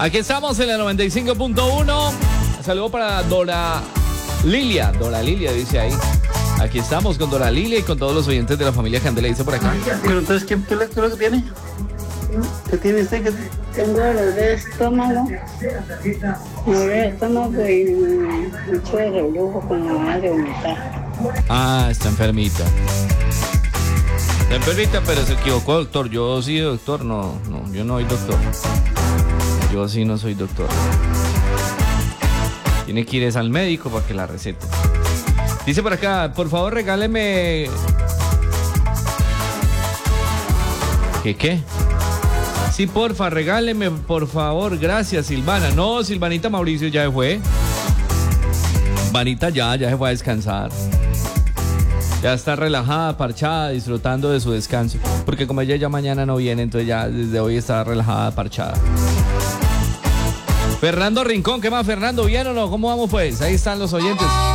Aquí estamos en la 95.1. Saludo para Dora Lilia. Dora Lilia dice ahí. Aquí estamos con Dora Lilia y con todos los oyentes de la familia Candela, dice por acá. Pero entonces, ¿qué es lo que tiene? ¿Qué tiene usted? Tengo dolor de estómago. Dolor de estómago y mucho de reflujo con la ganas de vomitar. Ah, está enfermita. Está enfermita, pero se equivocó, doctor. Yo sí, doctor. No, yo no soy doctor. Yo sí no soy doctor. Tiene que ir al médico para que la recete. Dice por acá, por favor regáleme... ¿Qué? Sí, porfa, regáleme, por favor, gracias, Silvana. No, Silvanita Mauricio ya se fue. Vanita ya se fue a descansar. Ya está relajada, parchada, disfrutando de su descanso. Porque como ella ya mañana no viene, entonces ya desde hoy está relajada, parchada. Fernando Rincón, ¿qué más, Fernando? ¿Bien o no? ¿Cómo vamos pues? Ahí están los oyentes.